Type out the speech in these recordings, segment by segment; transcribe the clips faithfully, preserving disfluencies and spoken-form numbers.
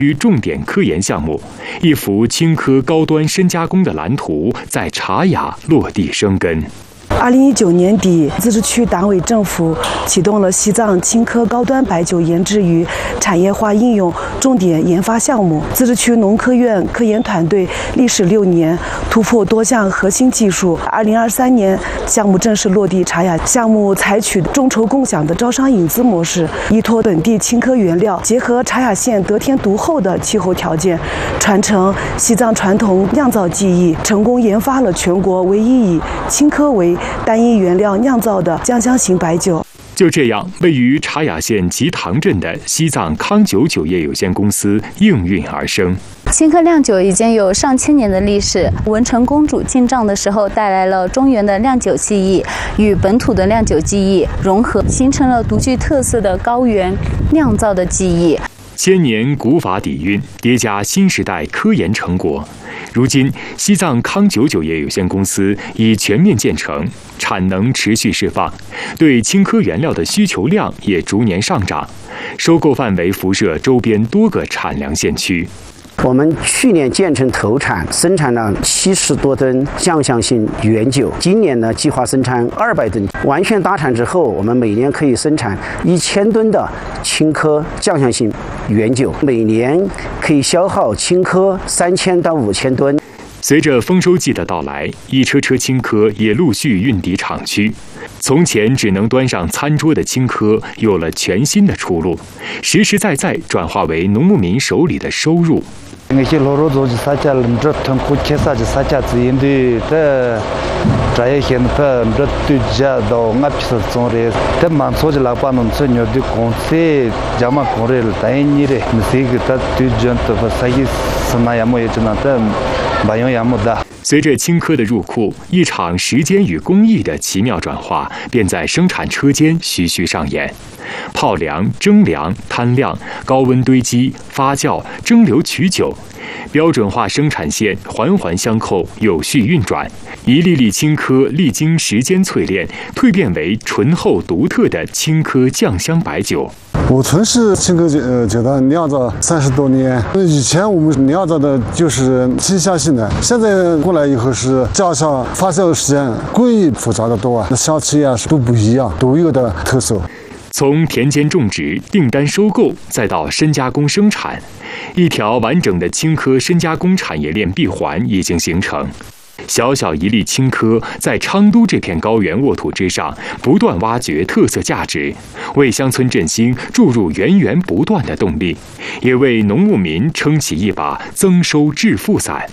与重点科研项目，一幅青稞高端深加工的蓝图在茶雅落地生根。 二零一九年底，自治区党委政府启动了西藏青稞高端白酒研制与产业化应用重点研发项目。自治区农科院科研团队历时六年，突破多项核心技术。二零二三年，项目正式落地茶雅。项目采取众筹共享的招商引资模式，依托本地青稞原料，结合茶雅县得天独厚的气候条件，传承西藏传统酿造技艺，成功研发了全国唯一以青稞为单一原料酿造的酱香型白酒。 就这样，位于茶雅县吉塘镇的西藏康酒酒业有限公司应运而生。 青稞酿酒已经有上千年的历史。文成公主进藏的时候，带来了中原的酿酒技艺与本土的酿酒技艺融合，形成了独具特色的高原酿造的技艺。 千年古法底蕴，叠加新时代科研成果。如今，西藏康酒酒业有限公司已全面建成，产能持续释放，对青稞原料的需求量也逐年上涨，收购范围辐射周边多个产粮县区。 我们去年建成投产，生产了七十多吨酱香型原酒。今年呢，计划生产二百吨。完全达产之后，我们每年可以生产一千吨的青稞酱香型原酒，每年可以消耗青稞三千到五千吨。 随着丰收季的到来，一车车青稞也陆续运抵厂区。从前只能端上餐桌的青稞，有了全新的出路，实实在在转化为农牧民手里的收入。 那些老肉做的啥家，这通过介绍的啥家子因的，这这也现在这对家到我平时做的，这蛮做的老板们做牛的公司，家嘛公司但你的，你这个他对家的话，啥意思那样么也只能这不用样么的。 随着青稞的入库，一场时间与工艺的奇妙转化便在生产车间徐徐上演。泡凉、蒸凉、摊晾、高温堆积、发酵、蒸馏取酒，标准化生产线环环相扣，有序运转。一粒粒青稞历经时间淬炼，蜕变为醇厚独特的青稞酱香白酒。 我从事青稞酒呃酒的酿造三十多年，以前我们酿造的就是清香型的，现在过来以后是加上发酵时间，工艺复杂的多啊，那香气啊都不一样，独有的特色。 从田间种植、订单收购，再到深加工生产，一条完整的青稞深加工产业链闭环已经形成。小小一粒青稞，在昌都这片高原沃土之上，不断挖掘特色价值，为乡村振兴注入源源不断的动力，也为农牧民撑起一把增收致富伞。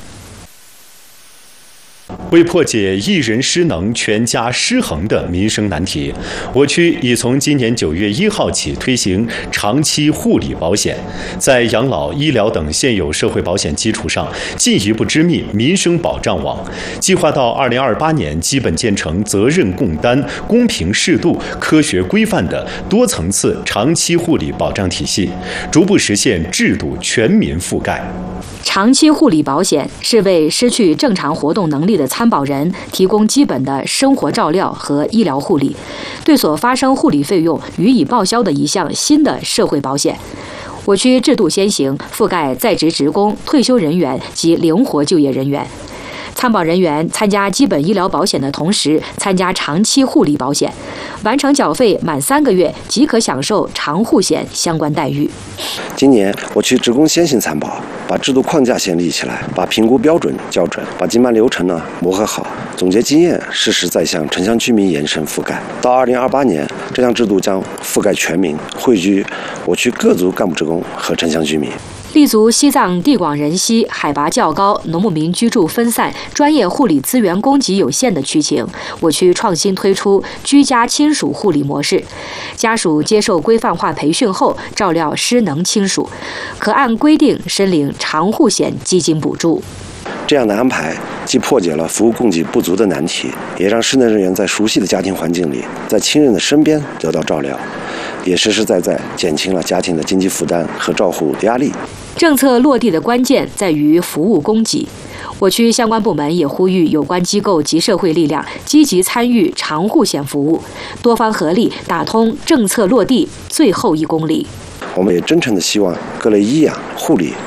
为破解一人失能、全家失衡的民生难题，我区已从今年九月一号起推行长期护理保险，在养老、医疗等现有社会保险基础上，进一步织密民生保障网，计划到二零二八年基本建成责任共担、公平适度、科学规范的多层次长期护理保障体系，逐步实现制度全民覆盖。 长期护理保险是为失去正常活动能力的参保人提供基本的生活照料和医疗护理，对所发生护理费用予以报销的一项新的社会保险。我区制度先行，覆盖在职职工、退休人员及灵活就业人员。参保人员参加基本医疗保险的同时，参加长期护理保险，完成缴费满三个月即可享受长护险相关待遇。 今年我区职工先行参保，把制度框架先立起来，把评估标准校准，把经办流程呢磨合好，总结经验，实时再向城乡居民延伸覆盖。到二零二八年，这项制度将覆盖全民，汇聚我区各族干部职工和城乡居民。 立足西藏地广人稀、海拔较高、农牧民居住分散、专业护理资源供给有限的区情，我区创新推出居家亲属护理模式。家属接受规范化培训后，照料失能亲属，可按规定申领长护险基金补助。 这样的安排既破解了服务供给不足的难题，也让失能人员在熟悉的家庭环境里，在亲人的身边得到照料，也实实在在减轻了家庭的经济负担和照护压力。 政策落地的关键在于服务供给。我区相关部门也呼吁有关机构及社会力量积极参与长护险服务，多方合力打通政策落地最后一公里。 我们也真诚的希望各类医养护理